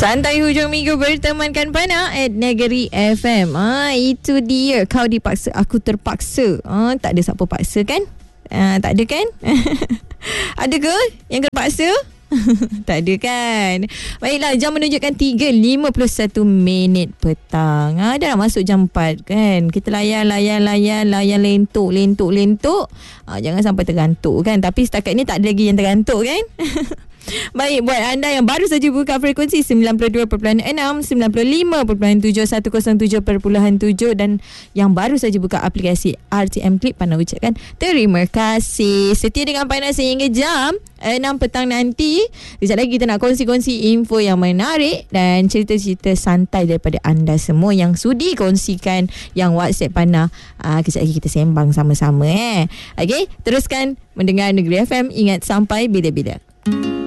Santai hujung minggu bertemankan Pana at Negeri FM. Itu dia. Kau dipaksa, aku terpaksa. Tak ada siapa paksa kan? Tak ada kan? Ada ke yang kena paksa? Tak ada kan? Baiklah, jam menunjukkan 3.51 minit petang. Dah masuk jam 4 kan? Kita layan lentuk. Jangan sampai tergantuk kan? Tapi setakat ni tak ada lagi yang tergantuk kan? Baik, buat anda yang baru saja buka frekuensi 92.6, 95.7, 107.7 dan yang baru saja buka aplikasi RTM Click, Pana ucapkan terima kasih. Setia dengan Pana sehingga jam 6 petang nanti. Sekejap lagi kita nak kongsi-kongsi info yang menarik dan cerita-cerita santai daripada anda semua yang sudi kongsikan yang WhatsApp Pana. Kejap lagi kita sembang sama-sama. Okey, teruskan mendengar Negeri FM. Ingat, sampai bila-bila.